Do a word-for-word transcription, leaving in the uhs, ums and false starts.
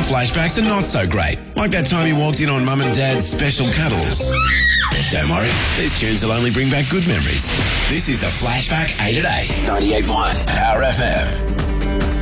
flashbacks are not so great, like that time you walked in on Mum and Dad's special cuddles. Don't worry, these tunes will only bring back good memories. This is the Flashback eight at eight, ninety-eight point one Power F M.